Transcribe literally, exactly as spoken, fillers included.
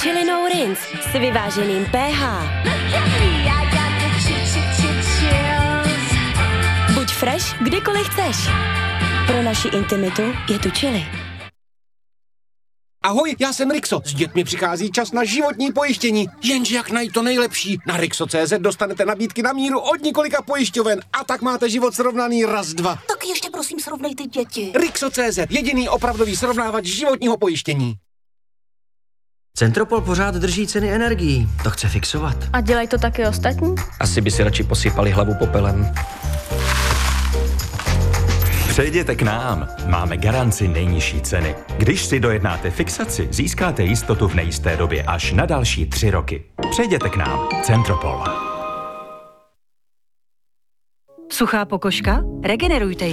Chili No Rinse s vyváženým pH. Buď fresh, kdykoliv chceš. Pro naši intimitu je tu Chili. Ahoj, já jsem Rixo. S dětmi přichází čas na životní pojištění. Jenže jak najít to nejlepší? Na Rixo tečka cé zet dostanete nabídky na míru od několika pojišťoven a tak máte život srovnaný raz, dva. Tak ještě prosím srovnej ty děti. Rixo tečka cé zet, jediný opravdový srovnávač životního pojištění. Centropol pořád drží ceny energií. To chce fixovat. A dělají to taky ostatní? Asi by si radši posypali hlavu popelem. Přejděte k nám. Máme garanci nejnižší ceny. Když si dojednáte fixaci, získáte jistotu v nejisté době až na další tři roky. Přejděte k nám. Centropol. Suchá pokožka? Regenerujte ji.